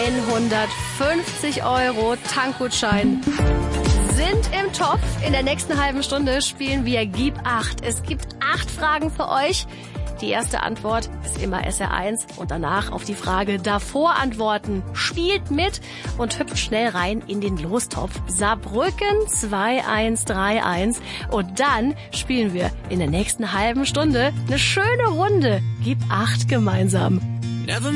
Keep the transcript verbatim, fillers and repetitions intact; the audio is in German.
hundertfünfzig Euro Tankgutschein sind im Topf. In der nächsten halben Stunde spielen wir Gib acht. Es gibt acht Fragen für euch. Die erste Antwort ist immer S R eins und danach auf die Frage davor antworten. Spielt mit und hüpft schnell rein in den Lostopf Saarbrücken zwei eins drei eins und dann spielen wir in der nächsten halben Stunde eine schöne Runde Gib acht gemeinsam.